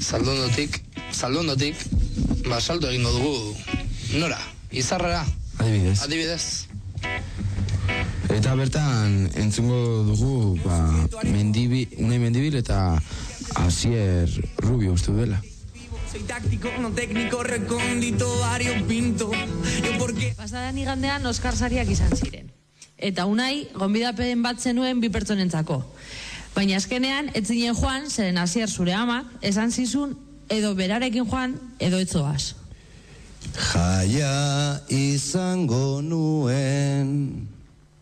Zaldondotik, salto egingo dugu, nora, Izarrara. Adibidez. Eta bertan entzungo dugu, Unai Mendibil eta Asier Rubio uste dela. Pasadan igandean Oskar sariak izan ziren. Eta Unai, gonbidapen bat zenuen 2 pertsonentzako. Baina azkenean, ez zinen joan, zeren Asier zure amak, esan zizun, edo berarekin joan, edo etzoaz. Jaia izango nuen